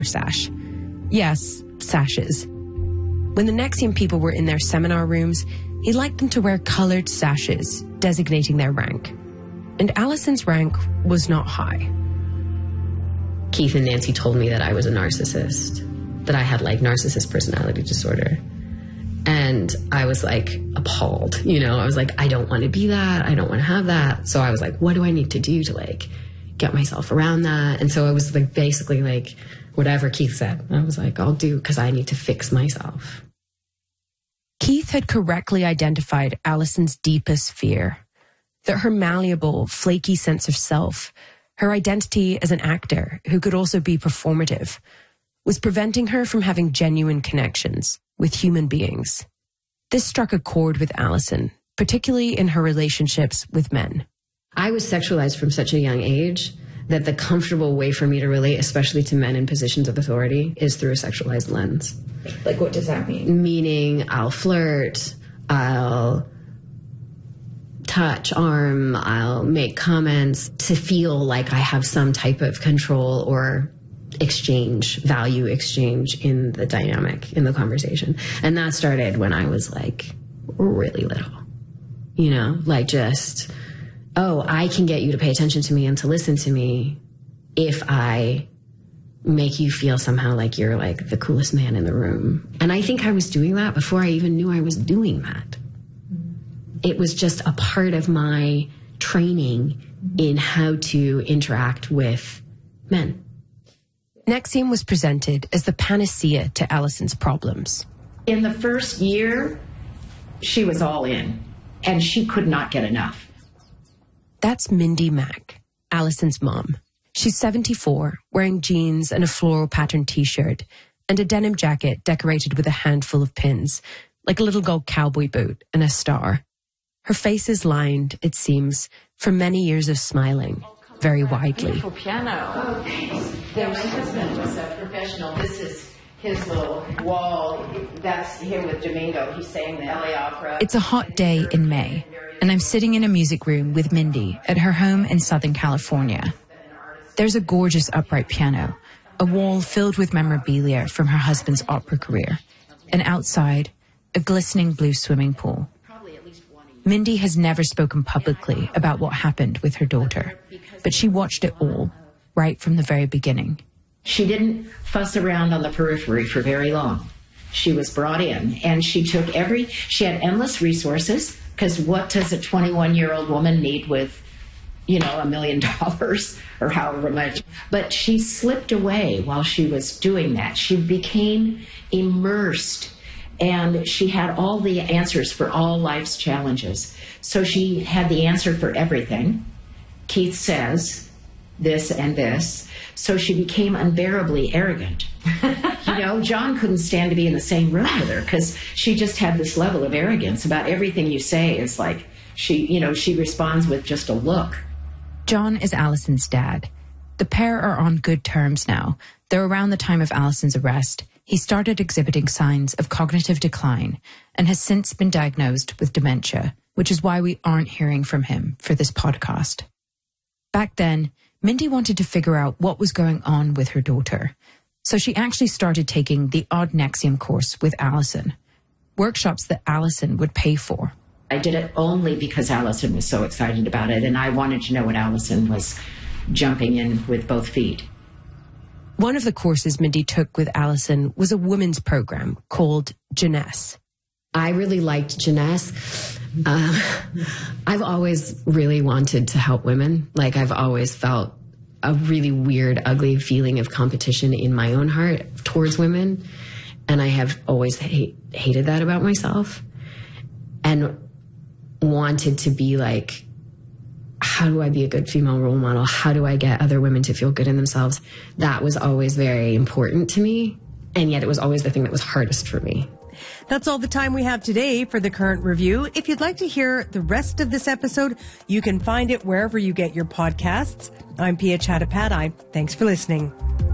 sash. Yes, sashes. When the NXIVM people were in their seminar rooms, he liked them to wear coloured sashes, designating their rank. And Alison's rank was not high. Keith and Nancy told me that I was a narcissist, that I had like narcissist personality disorder. And I was like appalled, you know, I was like, I don't want to be that. I don't want to have that. So I was like, what do I need to do to like get myself around that? And so I was like, basically like whatever Keith said, I was like, I'll do because I need to fix myself. Keith had correctly identified Alison's deepest fear, that her malleable, flaky sense of self, her identity as an actor who could also be performative, was preventing her from having genuine connections with human beings. This struck a chord with Alison, particularly in her relationships with men. I was sexualized from such a young age that the comfortable way for me to relate, especially to men in positions of authority, is through a sexualized lens. Like, what does that mean? Meaning, I'll flirt, I'll touch, arm, I'll make comments to feel like I have some type of control or exchange, value exchange in the dynamic, in the conversation. And that started when I was like really little, you know, like just, oh, I can get you to pay attention to me and to listen to me if I make you feel somehow like you're like the coolest man in the room. And I think I was doing that before I even knew I was doing that. It was just a part of my training in how to interact with men. NXIVM was presented as the panacea to Alison's problems. In the first year, she was all in, and she could not get enough. That's Mindy Mack, Alison's mom. She's 74, wearing jeans and a floral patterned t-shirt and a denim jacket decorated with a handful of pins, like a little gold cowboy boot and a star. Her face is lined, it seems, from many years of smiling, very widely. Beautiful piano. Oh, thanks. Yeah, my husband was a professional. This is his little wall. That's him with Domingo. He sang the LA Opera. It's a hot day in May, and I'm sitting in a music room with Mindy at her home in Southern California. There's a gorgeous upright piano, a wall filled with memorabilia from her husband's opera career, and outside, a glistening blue swimming pool. Mindy has never spoken publicly about what happened with her daughter, but she watched it all, right from the very beginning. She didn't fuss around on the periphery for very long. She was brought in, and she had endless resources, because what does a 21-year-old woman need with, you know, $1 million or however much? But she slipped away while she was doing that. She became immersed, and she had all the answers for all life's challenges. So she had the answer for everything. Keith says this and this. So she became unbearably arrogant. You know, John couldn't stand to be in the same room with her because she just had this level of arrogance about everything you say. Is like she responds with just a look. John is Alison's dad. The pair are on good terms now, though around the time of Alison's arrest, he started exhibiting signs of cognitive decline and has since been diagnosed with dementia, which is why we aren't hearing from him for this podcast. Back then, Mindy wanted to figure out what was going on with her daughter, so she actually started taking the Odd NXIVM course with Alison, workshops that Alison would pay for. I did it only because Alison was so excited about it, and I wanted to know what Alison was jumping in with both feet. One of the courses Mindy took with Alison was a women's program called Jeunesse. I really liked Jeunesse. I've always really wanted to help women. Like, I've always felt a really weird, ugly feeling of competition in my own heart towards women. And I have always hated that about myself. And wanted to be like, how do I be a good female role model? How do I get other women to feel good in themselves? That was always very important to me. And yet it was always the thing that was hardest for me. That's all the time we have today for The Current Review. If you'd like to hear the rest of this episode, you can find it wherever you get your podcasts. I'm Pia Chattopadhyay. Thanks for listening.